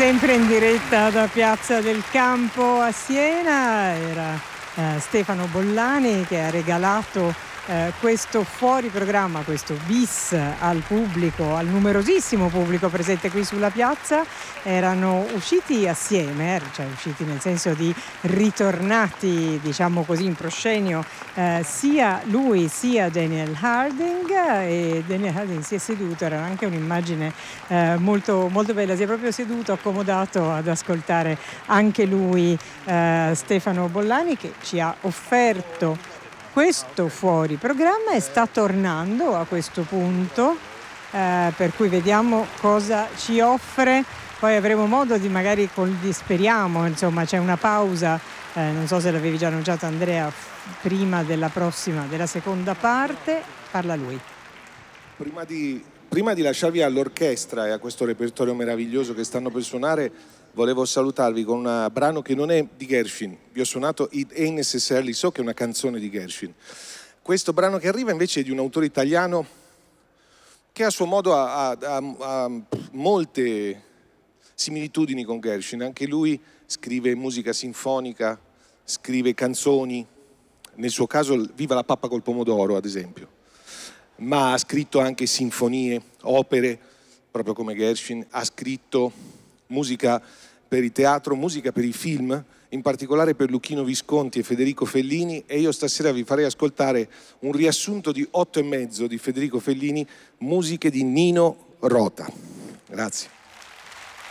Sempre in diretta da Piazza del Campo a Siena era Stefano Bollani che ha regalato questo fuori programma, questo bis al pubblico, al numerosissimo pubblico presente qui sulla piazza. Erano usciti assieme, cioè usciti nel senso di ritornati, diciamo così, in proscenio sia lui sia Daniel Harding, e Daniel Harding si è seduto, era anche un'immagine molto, molto bella, si è proprio seduto accomodato ad ascoltare anche lui Stefano Bollani, che ci ha offerto questo fuori programma e sta tornando a questo punto, per cui vediamo cosa ci offre. Poi avremo modo di magari, speriamo, insomma c'è una pausa, non so se l'avevi già annunciato Andrea, prima della seconda parte. Parla lui. Prima di lasciarvi all'orchestra e a questo repertorio meraviglioso che stanno per suonare, volevo salutarvi con un brano che non è di Gershwin. Vi ho suonato It Ain't Necessarily So, che è una canzone di Gershwin. Questo brano che arriva invece è di un autore italiano che a suo modo ha molte similitudini con Gershwin. Anche lui scrive musica sinfonica, scrive canzoni, nel suo caso Viva la pappa col pomodoro ad esempio, ma ha scritto anche sinfonie, opere, proprio come Gershwin. Ha scritto musica per il teatro, musica per i film, in particolare per Luchino Visconti e Federico Fellini, e io stasera vi farei ascoltare un riassunto di 8 e mezzo di Federico Fellini, musiche di Nino Rota. Grazie.